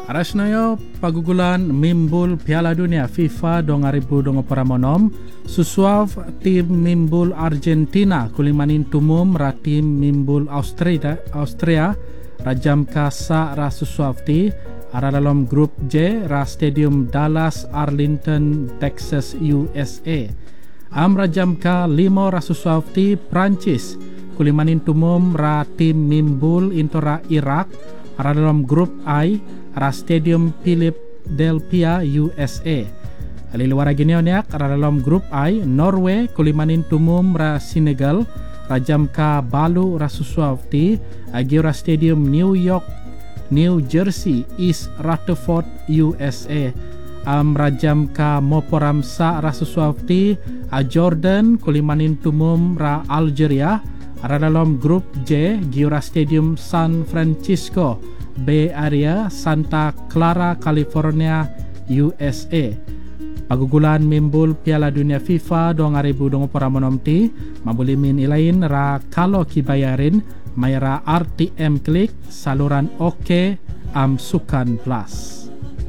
Arasnayo pagugulan mimbul Piala Dunia FIFA 2026 susuav tim mimbul Argentina kulimanin tumum ra tim mimbul Austria rajam kasa ra susuav ti ara dalam grup J ra stadium Dallas Arlington Texas USA. Am rajam ka 5 ra susuav ti Prancis kulimanin tumum ra tim mimbul intora Iraq ara dalam grup I ra stadium Philadelphia USA. Aliluara gini oniak ara dalam grup I Norway kulimanin tumum ra Senegal rajam ka balu ra susuavti agi ra stadium New York New Jersey East Rutherford USA. Am rajam ka moporam sa ra susuavti a Jordan kulimanin tumum ra Algeria ara dalam grup J giura stadium San Francisco Bay Area, Santa Clara, California, USA. Pagugulan mimbul Piala Dunia FIFA 2026 ti mabulimin ilain ra kalau kibayarin mayra RTM klik saluran OK am Sukan Plus.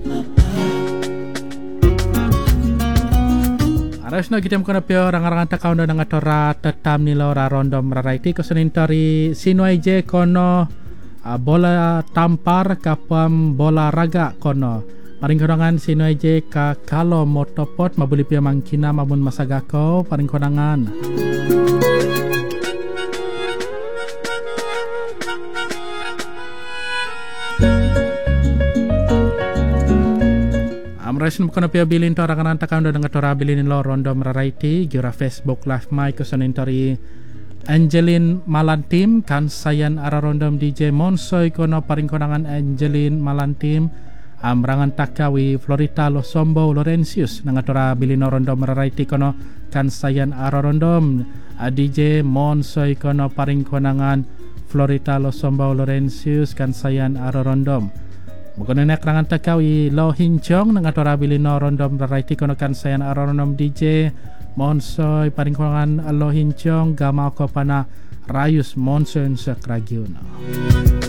Arasno kita mukona pio rangarangan takau ndo ngatora tetam nilo ra rondom raraiti kosenintori sinuaije kono bola tampar kapam bola raga kono paling konangan sino aja ka kalau motopot mabuli pia mangkina mamun masagako paling konangan amrasin bukan pia bilin to ranganan takau ndo ngatora bilin lo rondo maraiti gira Facebook live mic kosenintori Angelin Malantim kan sayan ararondom DJ Monsoy kono paring konangan Angelin Malantim amrangan takawi Florita Losombo Laurentius nangatora bilino rondom raraiti kono kan sayan ararondom DJ Monsoy kono paring konangan Florita Losombo Laurentius kan sayan ararondom bukan nek rangan takawi Lo Hinchong nangatora bilino rondom raraiti kono kan sayan ararondom DJ Monsoy paring konangan Lo Hinchong gama ko pana Rayus Monsoy sa Kragyuna.